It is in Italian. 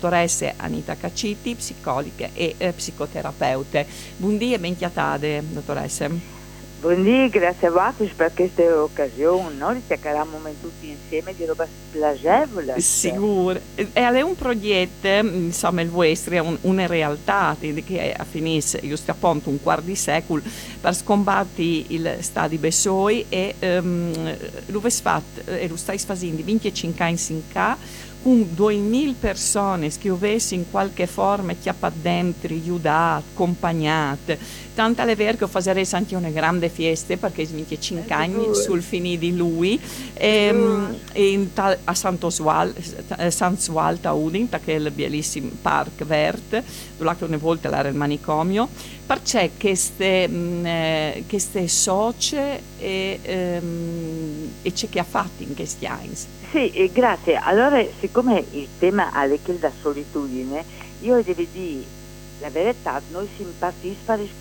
dottoresse Anita Caciti, psicologa e psicoterapeute. Buondì e benchiatade, dottoresse. Buondì, grazie a voi per questa occasione, no? Di chiacchierare un momento tutti insieme di roba spiacevole. Sicuro. E è un progetto, insomma, il vostro è una realtà che a finisse, giusto appunto, un quarto di secolo per scombattere il Stadi Bessoi e lo stai facendo 25 anni in ca con 2000 persone che avessi in qualche forma chiappato dentro, aiutato, accompagnate. Tanto è vero che farei anche una grande festa perché 25 anni sul finì di lui a San Sualta Udin, che è il bellissimo park verde, dove una volta era il manicomio, perché queste socie e c'è che ha fatto in questi anni. Sì, grazie. Allora, siccome il tema è quello da solitudine, io devo dire la verità, noi simpatizzano